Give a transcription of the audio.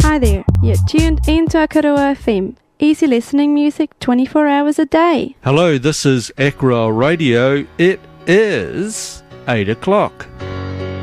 Hi there, you're tuned into Akaroa FM. Easy listening music 24 hours a day. Hello, this is Akaroa Radio. It is 8 o'clock.